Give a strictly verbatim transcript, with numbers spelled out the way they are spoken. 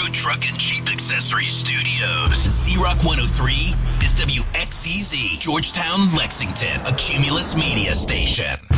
Food Truck and Jeep Accessory Studios. Z-Rock one oh three is W X C Z, Georgetown, Lexington, a Cumulus media station.